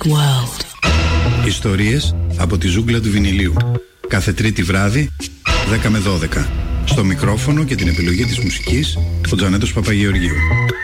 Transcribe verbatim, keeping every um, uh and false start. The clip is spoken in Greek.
World. Ιστορίες από τη ζούγκλα του βινιλίου. Κάθε Τρίτη βράδυ, δέκα με δώδεκα. Στο μικρόφωνο και την επιλογή της μουσικής, ο Τζανέτος Παπαγεωργίου.